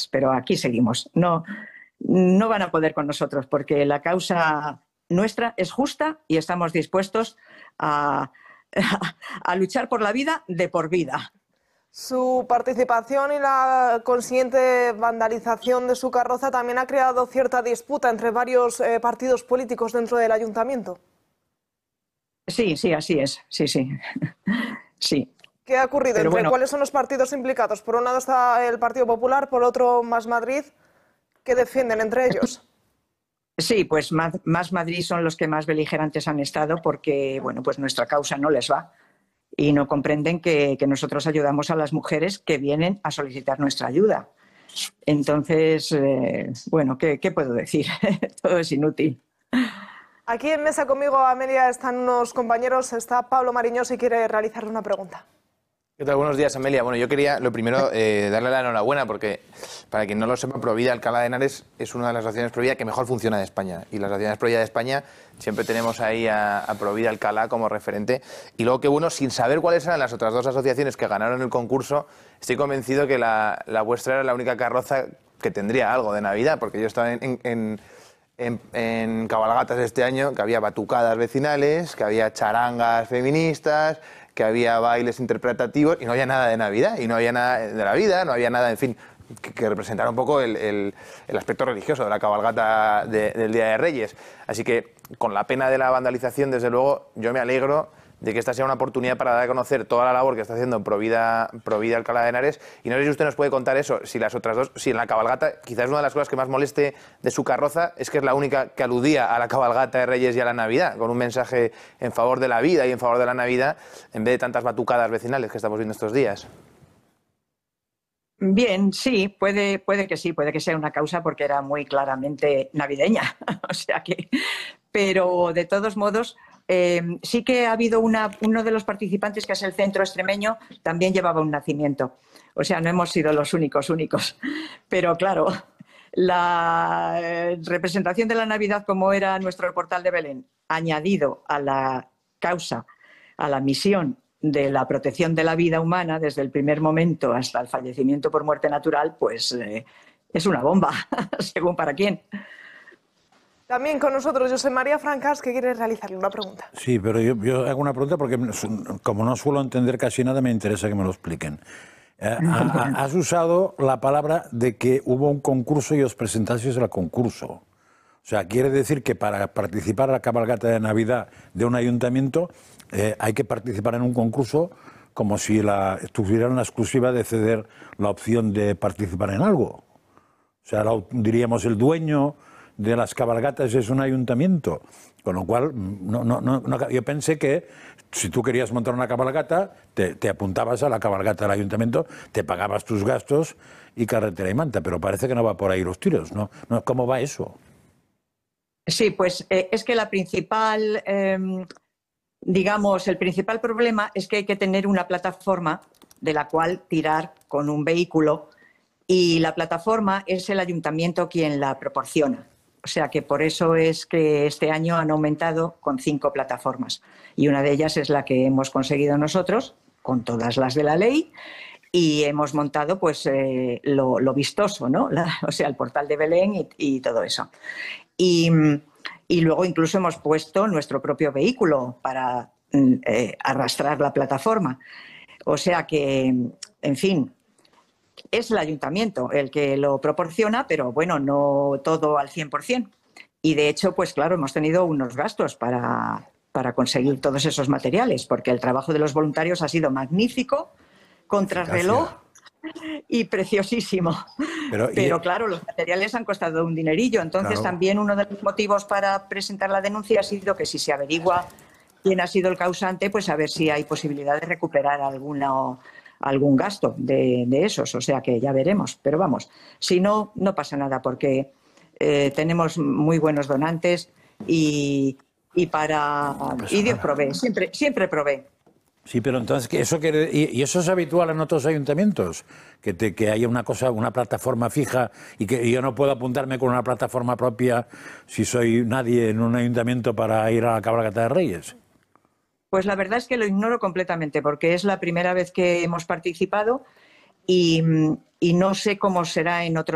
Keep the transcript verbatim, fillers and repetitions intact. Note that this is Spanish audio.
pero aquí seguimos. No, no van a poder con nosotros porque la causa nuestra es justa y estamos dispuestos a, a, a luchar por la vida de por vida. Su participación y la consiguiente vandalización de su carroza también ha creado cierta disputa entre varios eh, partidos políticos dentro del ayuntamiento. Sí, sí, así es, sí, sí, sí. ¿Qué ha ocurrido? Pero ¿Entre bueno, cuáles son los partidos implicados? Por un lado está el Partido Popular, por otro Más Madrid. ¿Qué defienden entre ellos? Sí, pues más, más Madrid son los que más beligerantes han estado porque, bueno, pues nuestra causa no les va y no comprenden que, que nosotros ayudamos a las mujeres que vienen a solicitar nuestra ayuda. Entonces, eh, bueno, ¿qué, qué puedo decir? Todo es inútil. Aquí en mesa conmigo, Amelia, están unos compañeros. Está Pablo Mariño, si quiere realizarle una pregunta. ¿Qué tal? Buenos días, Amelia. Bueno, yo quería, lo primero, eh, darle la enhorabuena porque, para quien no lo sepa, Provida Alcalá de Henares es una de las asociaciones Provida que mejor funciona de España. Y las asociaciones Provida de España siempre tenemos ahí a, a Provida Alcalá como referente. Y luego, que bueno, sin saber cuáles eran las otras dos asociaciones que ganaron el concurso, estoy convencido que la, la vuestra era la única carroza que tendría algo de Navidad, porque yo estaba en... en En, en cabalgatas este año, que había batucadas vecinales, que había charangas feministas, que había bailes interpretativos y no había nada de Navidad, y no había nada de la vida, no había nada, en fin, que, que representara un poco el, el, el aspecto religioso de la cabalgata de, del Día de Reyes. Así que, con la pena de la vandalización, desde luego, yo me alegro de que esta sea una oportunidad para dar a conocer toda la labor que está haciendo Provida, Provida Alcalá de Henares. Y no sé si usted nos puede contar eso, si las otras dos, si en la cabalgata, quizás una de las cosas que más moleste de su carroza es que es la única que aludía a la cabalgata de Reyes y a la Navidad, con un mensaje en favor de la vida y en favor de la Navidad, en vez de tantas batucadas vecinales que estamos viendo estos días. Bien, sí, puede, puede que sí, puede que sea una causa porque era muy claramente navideña. O sea que, pero de todos modos, eh, sí que ha habido una, uno de los participantes, que es el Centro Extremeño, también llevaba un nacimiento. O sea, no hemos sido los únicos, únicos. Pero claro, la eh, representación de la Navidad, como era nuestro portal de Belén, añadido a la causa, a la misión de la protección de la vida humana desde el primer momento hasta el fallecimiento por muerte natural, pues eh, es una bomba, según para quién. También con nosotros José María Francas, que quiere realizarle una pregunta. Sí, pero yo, yo hago una pregunta porque, como no suelo entender casi nada, me interesa que me lo expliquen. Eh, ha, has usado la palabra de que hubo un concurso y os presentasteis al concurso. O sea, quiere decir que para participar a la cabalgata de Navidad de un ayuntamiento eh, hay que participar en un concurso como si la, tuvieran la exclusiva de ceder la opción de participar en algo. O sea, la, diríamos, el dueño de las cabalgatas es un ayuntamiento. Con lo cual, no, no, no, no, yo pensé que si tú querías montar una cabalgata, te, te apuntabas a la cabalgata del ayuntamiento, te pagabas tus gastos y carretera y manta, pero parece que no va por ahí los tiros, ¿no? ¿No? ¿Cómo va eso? Sí, pues eh, es que la principal, eh, digamos, el principal problema es que hay que tener una plataforma de la cual tirar con un vehículo y la plataforma es el ayuntamiento quien la proporciona. O sea que por eso es que este año han aumentado con cinco plataformas y una de ellas es la que hemos conseguido nosotros, con todas las de la ley, y hemos montado pues eh, lo, lo vistoso, ¿no? La, o sea, el portal de Belén y, y todo eso. Y, y luego incluso hemos puesto nuestro propio vehículo para eh, arrastrar la plataforma. O sea que, en fin, es el ayuntamiento el que lo proporciona, pero bueno, no todo al cien por cien. Y de hecho, pues claro, hemos tenido unos gastos para, para conseguir todos esos materiales, porque el trabajo de los voluntarios ha sido magnífico, contrarreloj y preciosísimo. Pero, pero y... claro, los materiales han costado un dinerillo. Entonces, claro, también uno de los motivos para presentar la denuncia ha sido que si se averigua quién ha sido el causante, pues a ver si hay posibilidad de recuperar alguna, algún gasto de, de esos. O sea que ya veremos. Pero vamos, si no, no pasa nada porque eh, tenemos muy buenos donantes y, y para no y Dios provee, siempre, siempre provee. Sí, pero entonces, ¿eso quiere, y eso es habitual en otros ayuntamientos? Que, te, que haya una cosa, una plataforma fija y que yo no puedo apuntarme con una plataforma propia si soy nadie en un ayuntamiento para ir a la cabalgata de Reyes. Pues la verdad es que lo ignoro completamente porque es la primera vez que hemos participado y, y no sé cómo será en otros